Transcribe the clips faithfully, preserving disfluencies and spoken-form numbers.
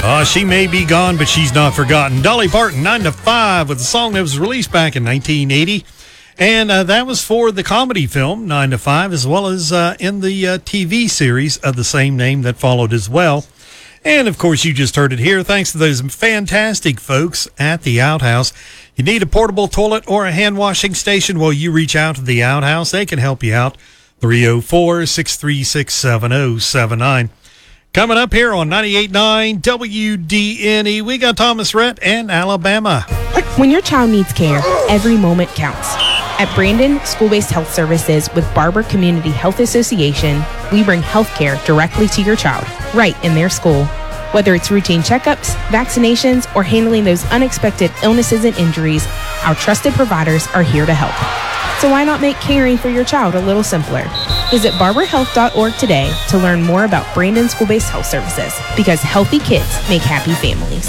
Uh, she may be gone, but she's not forgotten. Dolly Parton, nine to five, with a song that was released back in nineteen eighty. And uh, that was for the comedy film, nine to five, as well as uh, in the uh, T V series of the same name that followed as well. And, of course, you just heard it here. Thanks to those fantastic folks at the Outhouse. You need a portable toilet or a hand washing station? Well, you reach out to the Outhouse. They can help you out. three oh four, six three six, seven oh seven nine. Coming up here on ninety-eight point nine W D N E, we got Thomas Rhett and Alabama. When your child needs care, every moment counts. At Brandon School-Based Health Services with Barber Community Health Association, we bring health care directly to your child, right in their school. Whether it's routine checkups, vaccinations, or handling those unexpected illnesses and injuries, our trusted providers are here to help. So why not make caring for your child a little simpler? Visit barber health dot org today to learn more about Brandon School-Based Health Services, because healthy kids make happy families.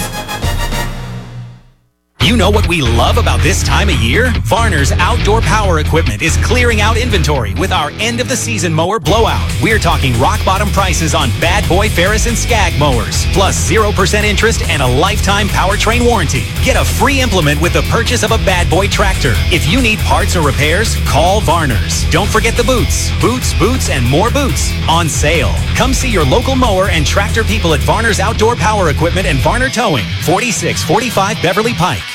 You know what we love about this time of year? Varner's Outdoor Power Equipment is clearing out inventory with our end-of-the-season mower blowout. We're talking rock-bottom prices on Bad Boy, Ferris, and Skag mowers, plus zero percent interest and a lifetime powertrain warranty. Get a free implement with the purchase of a Bad Boy tractor. If you need parts or repairs, call Varner's. Don't forget the boots. Boots, boots, and more boots on sale. Come see your local mower and tractor people at Varner's Outdoor Power Equipment and Varner Towing, forty-six forty-five Beverly Pike.